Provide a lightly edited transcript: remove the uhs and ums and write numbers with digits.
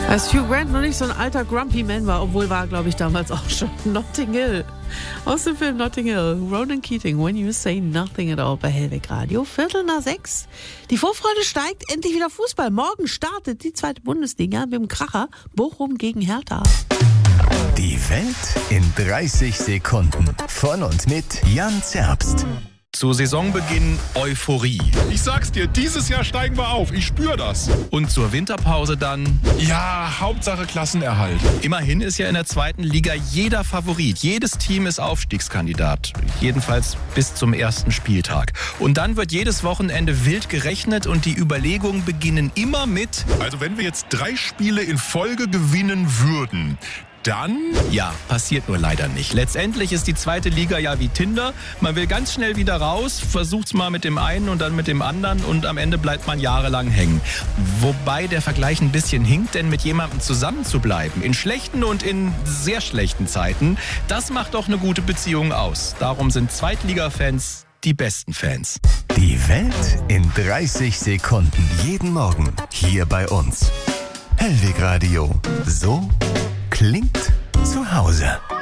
Als Hugh Grant noch nicht so ein alter Grumpy Man war, obwohl war, glaube ich, damals auch schon Notting Hill. Aus dem Film Notting Hill. Ronan Keating, When You Say Nothing at All bei Hellweg Radio. 5:45. Die Vorfreude steigt, endlich wieder Fußball. Morgen startet die 2. Bundesliga mit dem Kracher Bochum gegen Hertha. Die Welt in 30 Sekunden. Von und mit Jan Zerbst. Zu Saisonbeginn Euphorie. Ich sag's dir, dieses Jahr steigen wir auf. Ich spüre das. Und zur Winterpause dann... Ja, Hauptsache Klassenerhalt. Immerhin ist ja in der 2. Liga jeder Favorit. Jedes Team ist Aufstiegskandidat. Jedenfalls bis zum ersten Spieltag. Und dann wird jedes Wochenende wild gerechnet und die Überlegungen beginnen immer mit... Also wenn wir jetzt 3 Spiele in Folge gewinnen würden... Dann? Ja, passiert nur leider nicht. Letztendlich ist die 2. Liga ja wie Tinder. Man will ganz schnell wieder raus, versucht's mal mit dem einen und dann mit dem anderen und am Ende bleibt man jahrelang hängen. Wobei der Vergleich ein bisschen hinkt, denn mit jemandem zusammen zu bleiben, in schlechten und in sehr schlechten Zeiten, das macht doch eine gute Beziehung aus. Darum sind Zweitliga-Fans die besten Fans. Die Welt in 30 Sekunden. Jeden Morgen hier bei uns. Hellweg Radio. So klingt zu Hause.